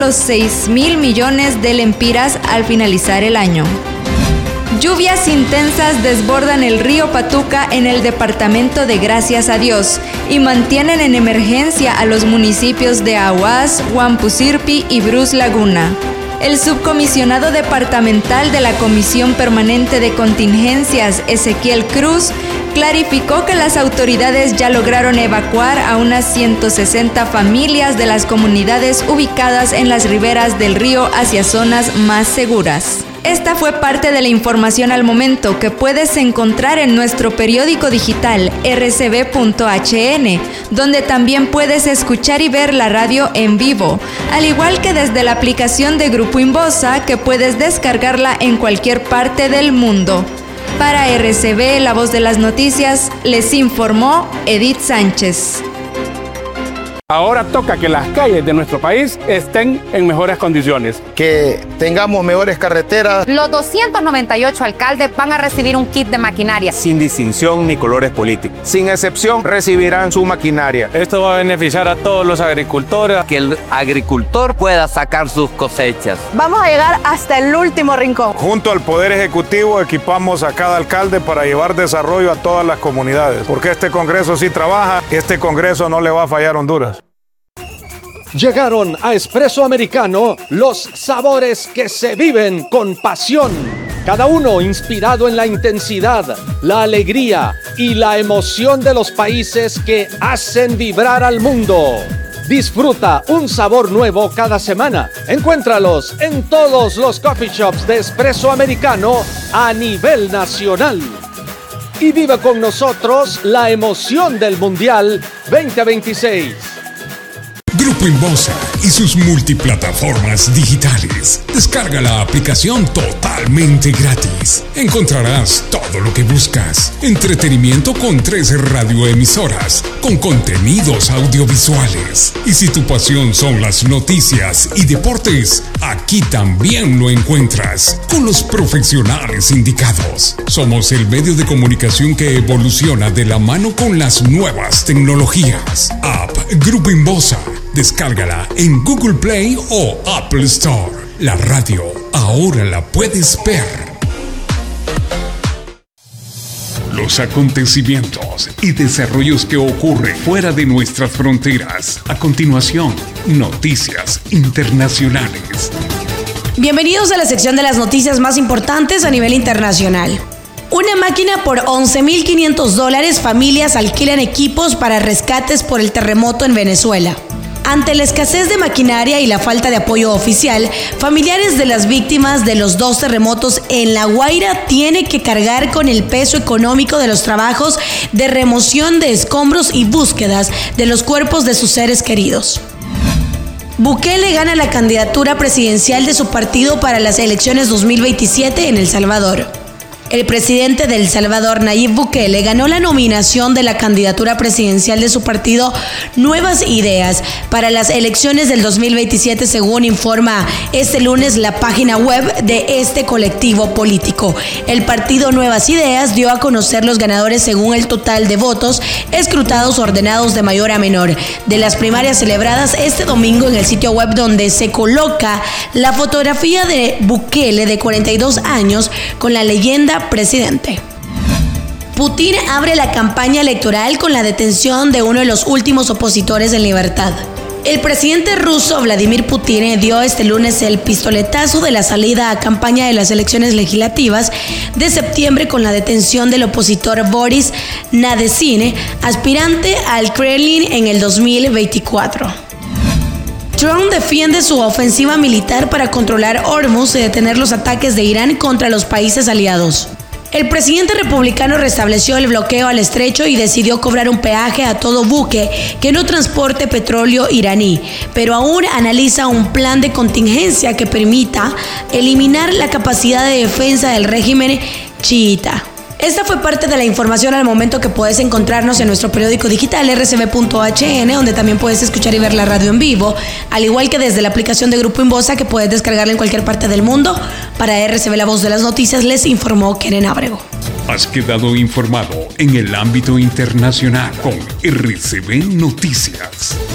los 6.000 millones de lempiras al finalizar el año. Lluvias intensas desbordan el río Patuca en el departamento de Gracias a Dios y mantienen en emergencia a los municipios de Aguas, Huampusirpi y Brus Laguna. El subcomisionado departamental de la Comisión Permanente de Contingencias, Ezequiel Cruz, clarificó que las autoridades ya lograron evacuar a unas 160 familias de las comunidades ubicadas en las riberas del río hacia zonas más seguras. Esta fue parte de la información al momento que puedes encontrar en nuestro periódico digital rcb.hn, donde también puedes escuchar y ver la radio en vivo, al igual que desde la aplicación de Grupo Inbosa, que puedes descargarla en cualquier parte del mundo. Para RCB, la voz de las noticias, les informó Edith Sánchez. Ahora toca que las calles de nuestro país estén en mejores condiciones. Que tengamos mejores carreteras. Los 298 alcaldes van a recibir un kit de maquinaria. Sin distinción ni colores políticos. Sin excepción, recibirán su maquinaria. Esto va a beneficiar a todos los agricultores. Que el agricultor pueda sacar sus cosechas. Vamos a llegar hasta el último rincón. Junto al Poder Ejecutivo equipamos a cada alcalde para llevar desarrollo a todas las comunidades. Porque este Congreso sí trabaja, este Congreso no le va a fallar a Honduras. Llegaron a Espresso Americano los sabores que se viven con pasión. Cada uno inspirado en la intensidad, la alegría y la emoción de los países que hacen vibrar al mundo. Disfruta un sabor nuevo cada semana. Encuéntralos en todos los coffee shops de Espresso Americano a nivel nacional. Y vive con nosotros la emoción del Mundial 2026. Grupo Inbosa y sus multiplataformas digitales. Descarga la aplicación totalmente gratis. Encontrarás todo lo que buscas. Entretenimiento con 3 radioemisoras, con contenidos audiovisuales. Y si tu pasión son las noticias y deportes, aquí también lo encuentras, con los profesionales indicados. Somos el medio de comunicación que evoluciona de la mano con las nuevas tecnologías. App Grupo Inbosa. Descárgala en Google Play o Apple Store. La radio ahora la puedes ver. Los acontecimientos y desarrollos que ocurren fuera de nuestras fronteras. A continuación, noticias internacionales. Bienvenidos a la sección de las noticias más importantes a nivel internacional. Una máquina por $11.500. Familias alquilan equipos para rescates por el terremoto en Venezuela. Ante la escasez de maquinaria y la falta de apoyo oficial, familiares de las víctimas de los 2 terremotos en La Guaira tienen que cargar con el peso económico de los trabajos de remoción de escombros y búsquedas de los cuerpos de sus seres queridos. Bukele gana la candidatura presidencial de su partido para las elecciones 2027 en El Salvador. El presidente de El Salvador, Nayib Bukele, ganó la nominación de la candidatura presidencial de su partido Nuevas Ideas para las elecciones del 2027, según informa este lunes la página web de este colectivo político. El partido Nuevas Ideas dio a conocer los ganadores según el total de votos escrutados ordenados de mayor a menor de las primarias celebradas este domingo en el sitio web, donde se coloca la fotografía de Bukele de 42 años con la leyenda presidente. Putin abre la campaña electoral con la detención de uno de los últimos opositores en libertad. El presidente ruso Vladimir Putin dio este lunes el pistoletazo de la salida a campaña de las elecciones legislativas de septiembre con la detención del opositor Boris Nadezhd, aspirante al Kremlin en el 2024. Trump defiende su ofensiva militar para controlar Hormuz y detener los ataques de Irán contra los países aliados. El presidente republicano restableció el bloqueo al estrecho y decidió cobrar un peaje a todo buque que no transporte petróleo iraní, pero aún analiza un plan de contingencia que permita eliminar la capacidad de defensa del régimen chiita. Esta fue parte de la información al momento que puedes encontrarnos en nuestro periódico digital rcb.hn, donde también puedes escuchar y ver la radio en vivo, al igual que desde la aplicación de Grupo Inbosa, que puedes descargarla en cualquier parte del mundo. Para RCB, la voz de las noticias, les informó Keren Ábrego. Has quedado informado en el ámbito internacional con RCB Noticias.